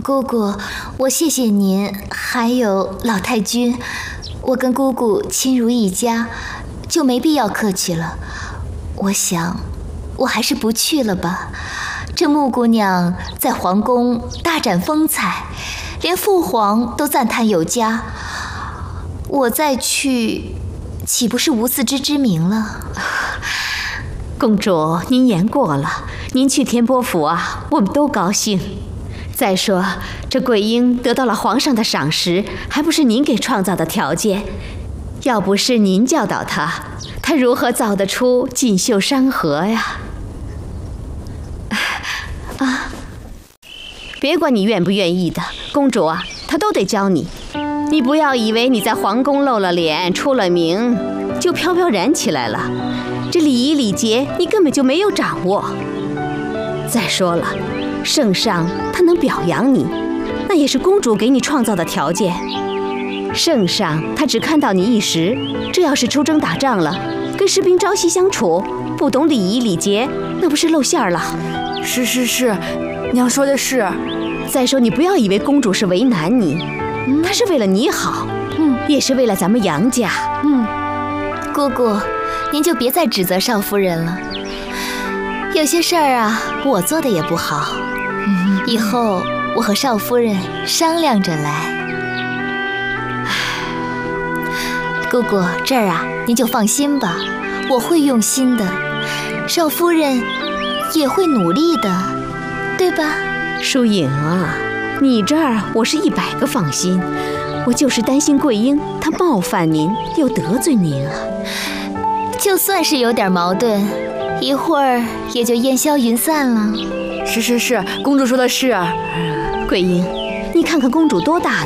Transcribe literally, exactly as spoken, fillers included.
姑姑，我谢谢您，还有老太君，我跟姑姑亲如一家，就没必要客气了。我想，我还是不去了吧。这穆姑娘在皇宫大展风采，连父皇都赞叹有加。我再去，岂不是无自知之明了？ 公主，您言过了，您去天波府啊，我们都高兴。再说，这桂英得到了皇上的赏识，还不是您给创造的条件？要不是您教导她，她如何造得出锦绣山河呀？啊，别管你愿不愿意的，公主啊，她都得教你。你不要以为你在皇宫露了脸、出了名，就飘飘然起来了。这礼仪礼节，你根本就没有掌握。再说了，圣上他能表扬你，那也是公主给你创造的条件。圣上他只看到你一时，这要是出征打仗了，跟士兵朝夕相处，不懂礼仪礼节，那不是露馅儿了？ 是是是，娘说的是。 再说，你不要以为公主是为难你，嗯、她是为了你好，嗯，也是为了咱们杨家。 嗯，姑姑，您就别再指责少夫人了。有些事儿啊，我做的也不好，嗯、以后我和少夫人商量着来。姑姑，这儿啊，您就放心吧，我会用心的，少夫人也会努力的，对吧？ 疏影啊，你这儿我是一百个放心，我就是担心桂英她冒犯您又得罪您啊。 就算是有点矛盾，一会儿也就烟消云散了。 是是是，公主说的是。 桂英，你看看公主多大